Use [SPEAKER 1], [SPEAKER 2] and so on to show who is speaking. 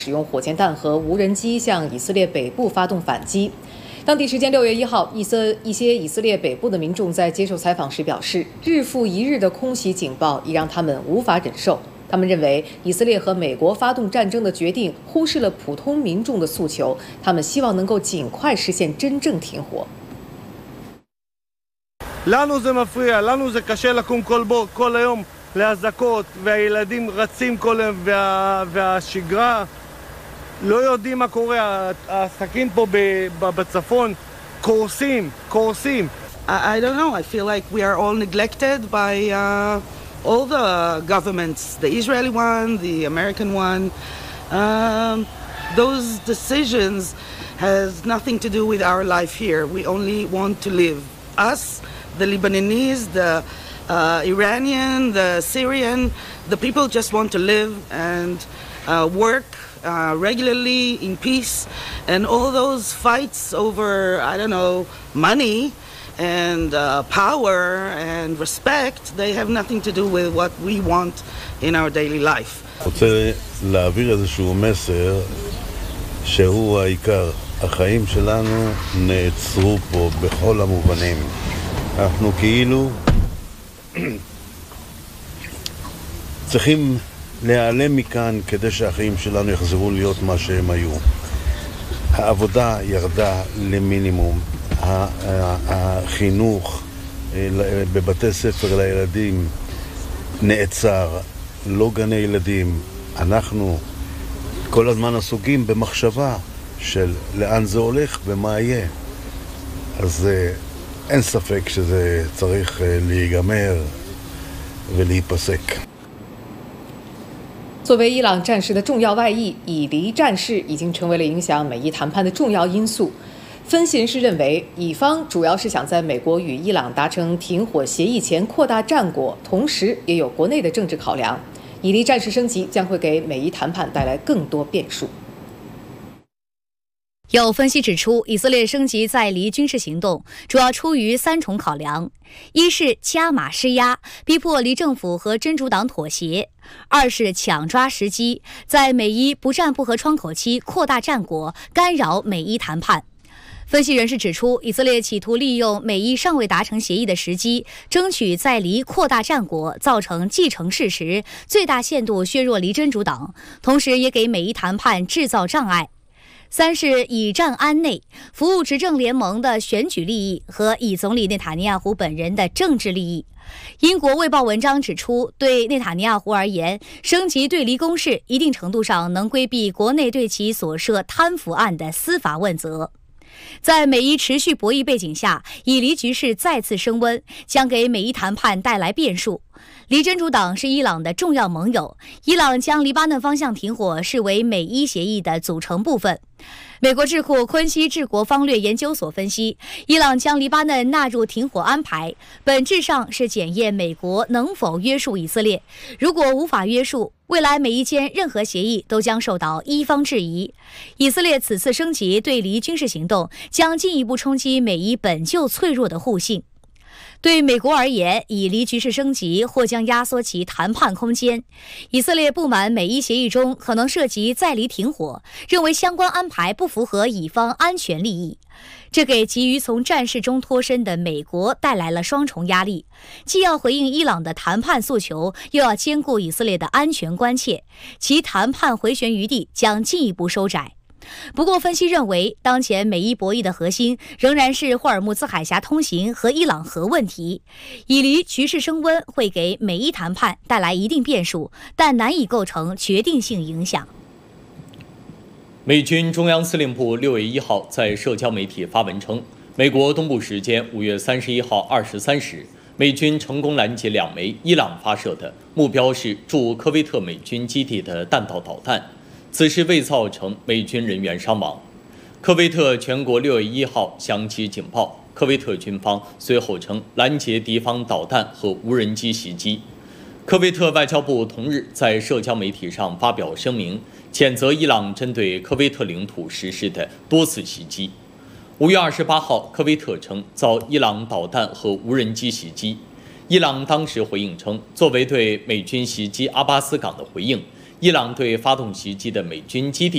[SPEAKER 1] 使用火箭弹和无人机向以色列北部发动反击。当地时间6月1号，一些以色列北部的民众在接受采访时表示，日复一日的空袭警报已让他们无法忍受。他们认为，以色列和美国发动战争的决定忽视了普通民众的诉求，他们希望能够尽快实现真正停火。
[SPEAKER 2] לנו זה מפריע, לנו זה קשה לקום כל היום להזעקות, והילדים רצים כל היום, והשגרה לא יודעים מה קורה, העסקים פה בצפון קורסים.
[SPEAKER 3] I don't know, I feel like we are all neglected by all the governments, the Israeli one, the American one. Those decisions has nothing to do with our life here. We only want to live. Us, the Lebanese, the Iranian, the Syrian, the people just want to live and work regularly in peace. And all those fights over, I don't know, money and power and respect, they have nothing to do with what we want in our daily life.
[SPEAKER 4] רוצה להעביר איזשהו מסר שהוא העיקר. החיים שלנו נעצרו פה בכל המובנים. אנחנו כאילו צריכים להיעלם מכאן כדי שהחיים שלנו יחזרו להיות מה שהם היו. העבודה ירדה למינימום. החינוך בבתי ספר לילדים נעצר, לא גני ילדים. אנחנו כל הזמן עסוקים במחשבה של לאן זה הולך ומה יהיה. אז אין ספק שזה צריך להיגמר ולהיפסק.
[SPEAKER 1] 作为伊朗战事的重要外溢，以黎战事已经成为了影响美伊谈判的重要因素。分析人士认为，以方主要是想在美国与伊朗达成停火协议前扩大战果，同时也有国内的政治考量。以黎战事升级将会给美伊谈判带来更多变数。
[SPEAKER 5] 有分析指出，以色列升级在黎军事行动主要出于3重考量：一是加码施压，逼迫黎政府和真主党妥协；二是抢抓时机，在美伊不战不和窗口期扩大战果，干扰美伊谈判。分析人士指出，以色列企图利用美伊尚未达成协议的时机，争取在黎扩大战果，造成既成事实，最大限度削弱黎真主党，同时也给美伊谈判制造障碍。 三是以战安内，服务执政联盟的选举利益和以总理内塔尼亚胡本人的政治利益。英国《卫报》文章指出，对内塔尼亚胡而言，升级对黎攻势一定程度上能规避国内对其所涉贪腐案的司法问责。在美伊持续博弈背景下，以黎局势再次升温，将给美伊谈判带来变数。 黎真主党是伊朗的重要盟友，伊朗将黎巴嫩方向停火视为美伊协议的组成部分。美国智库昆西治国方略研究所分析，伊朗将黎巴嫩纳入停火安排，本质上是检验美国能否约束以色列。如果无法约束，未来美伊间任何协议都将受到伊方质疑。以色列此次升级对黎军事行动，将进一步冲击美伊本就脆弱的互信。 对美国而言，以黎局势升级或将压缩其谈判空间。以色列不满美伊协议中可能涉及在黎停火，认为相关安排不符合以方安全利益。这给急于从战事中脱身的美国带来了双重压力，既要回应伊朗的谈判诉求，又要兼顾以色列的安全关切，其谈判回旋余地将进一步收窄。 不过，分析认为，当前美伊博弈的核心仍然是霍尔木兹海峡通行和伊朗核问题。以黎局势升温会给美伊谈判带来一定变数，但难以构成决定性影响。
[SPEAKER 6] 美军中央司令部6月1号在社交媒体发文称，美国东部时间5月31号23时，美军成功拦截2枚伊朗发射的目标是驻科威特美军基地的弹道导弹。 此事未造成美军人员伤亡。科威特全国6月1号响起警报，科威特军方随后称拦截敌方导弹和无人机袭击。科威特外交部同日在社交媒体上发表声明，谴责伊朗针对科威特领土实施的多次袭击。5月28号，科威特称遭伊朗导弹和无人机袭击。伊朗当时回应称，作为对美军袭击阿巴斯港的回应。伊朗对发动袭击的美军基地